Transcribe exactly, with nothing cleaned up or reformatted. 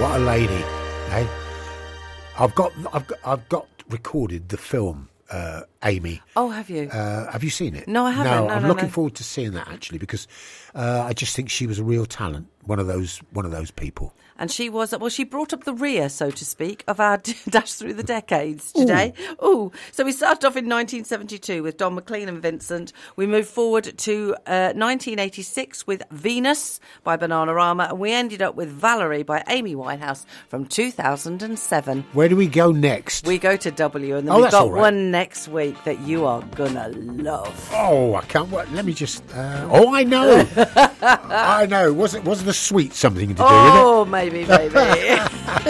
What a lady, eh? I've got, I've got, I've got recorded the film, uh, Amy. Oh, have you? Uh, have you seen it? No, I haven't. No, no, I'm no, looking no. forward to seeing that actually because uh, I just think she was a real talent. One of those, one of those people. And she was, well, she brought up the rear, so to speak, of our dash through the decades today. Ooh. Ooh. So we started off in nineteen seventy-two with Don McLean and Vincent. We moved forward to uh, nineteen eighty-six with Venus by Bananarama. And we ended up with Valerie by Amy Winehouse from two thousand seven. Where do we go next? We go to W, and then Oh, we've that's got all right. one next week that you are going to love. Oh, I can't wait. Let me just... Uh, oh, I know. I know. Was it, was the sweet something to do with it? Oh, maybe, maybe.